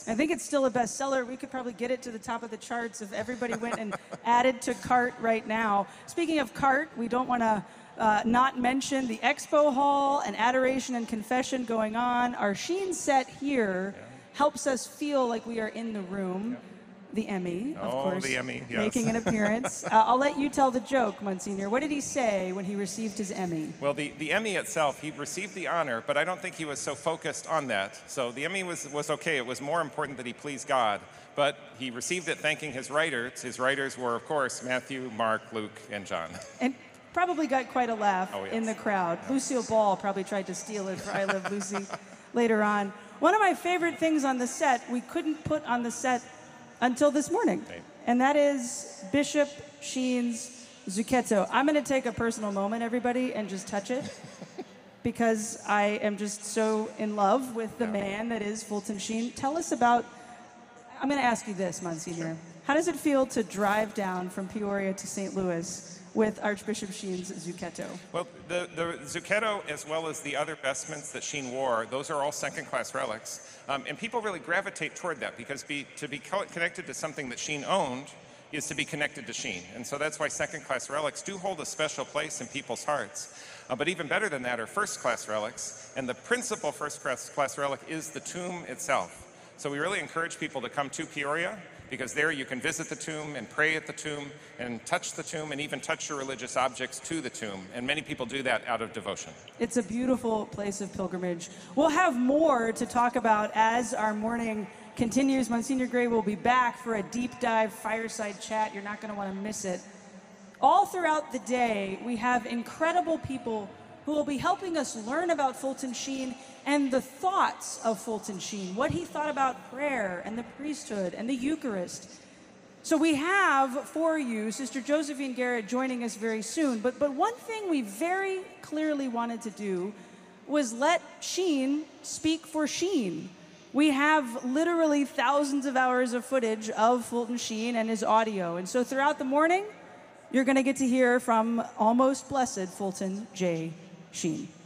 I think it's still a bestseller. We could probably get it to the top of the charts if everybody went and added to cart right now. Speaking of cart, we don't want to not mention the expo hall and adoration and confession going on. Our Sheen set here helps us feel like we are in the room. The Emmy, of course, the Emmy, yes. making an appearance. I'll let you tell the joke, Monsignor. What did he say when he received his Emmy? Well, the Emmy itself, he received the honor, but I don't think he was so focused on that. So the Emmy was okay. It was more important that he pleased God. But he received it thanking his writers. His writers were, of course, Matthew, Mark, Luke, and John. And probably got quite a laugh in the crowd. Yeah. Lucille Ball probably tried to steal it for I Love Lucy later on. One of my favorite things on the set we couldn't put on the set until this morning, and that is Bishop Sheen's Zucchetto. I'm going to take a personal moment, everybody, and just touch it because I am just so in love with the man that is Fulton Sheen. Tell us about, I'm going to ask you this, Monsignor. How does it feel to drive down from Peoria to St. Louis with Archbishop Sheen's Zucchetto? Well, the Zucchetto, as well as the other vestments that Sheen wore, those are all second-class relics. And people really gravitate toward that because to be connected to something that Sheen owned is to be connected to Sheen. And so that's why second-class relics do hold a special place in people's hearts. But even better than that are first-class relics. And the principal first-class relic is the tomb itself. So we really encourage people to come to Peoria, because there you can visit the tomb and pray at the tomb and touch the tomb and even touch your religious objects to the tomb. And many people do that out of devotion. It's a beautiful place of pilgrimage. We'll have more to talk about as our morning continues. Monsignor Gray will be back for a deep dive fireside chat. You're not going to want to miss it. All throughout the day, we have incredible people who will be helping us learn about Fulton Sheen and the thoughts of Fulton Sheen, what he thought about prayer and the priesthood and the Eucharist. So we have for you Sister Josephine Garrett joining us very soon. But one thing we very clearly wanted to do was let Sheen speak for Sheen. We have literally thousands of hours of footage of Fulton Sheen and his audio. And so throughout the morning, you're going to get to hear from Almost Blessed Fulton J. Sheen.